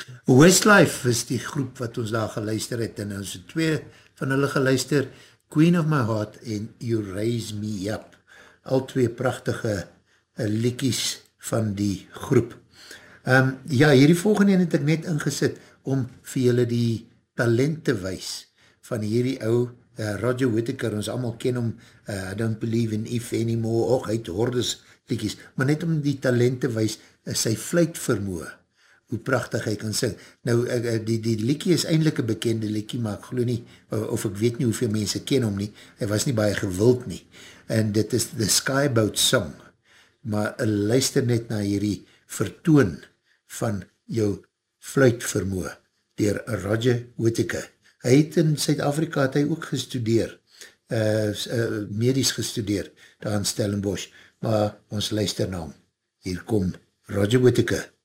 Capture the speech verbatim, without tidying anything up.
Westlife is die groep wat ons daar geluister het, en ons het twee van hulle geluister, Queen of My Heart en You Raise Me Up, al twee prachtige uh, liedjies van die groep. Um, ja, hierdie volgende het ek net ingesit, om vir julle die talent te wys, van hierdie ou uh, Roger Whittaker, ons allemaal ken hom, uh, I Don't Believe in If Anymore, och, uit hordes liedjies, maar net om die talent te wys, uh, sy fluitvermoë, hoe prachtig hy kan sing. Nou, die, die liedjie is eindelijk een bekende liedjie, maar ek glo nie, of ek weet nie hoeveel mense ken hom nie, hy was nie baie gewild nie, en dit is The Skyboat Song, maar luister net na hierdie vertoon van jou fluitvermoë, dier Roger Whittaker. Hy het in Suid-Afrika het hy ook gestudeer, uh, uh, medisch gestudeer, daar in Stellenbosch, maar ons luister na hom. Hier kom Roger Whittaker.